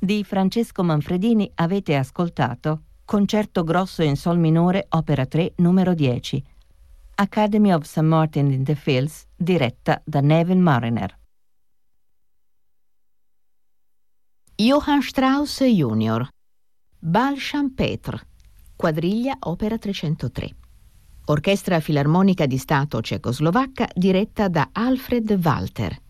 Di Francesco Manfredini avete ascoltato Concerto grosso in sol minore, opera 3, numero 10, Academy of St. Martin in the Fields, diretta da Neville Mariner. Johann Strauss Jr. Bal Champêtre, quadriglia opera 303. Orchestra Filarmonica di Stato Cecoslovacca diretta da Alfred Walter.